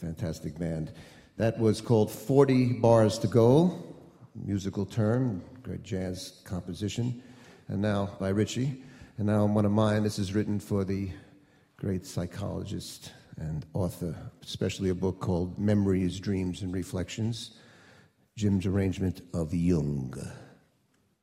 fantastic band. That was called 40 Bars to Go, musical term, great jazz composition, and now by Richie. And now one of mine, this is written for the great psychologist and author, especially a book called Memories, Dreams, and Reflections, Jim's arrangement of Jung.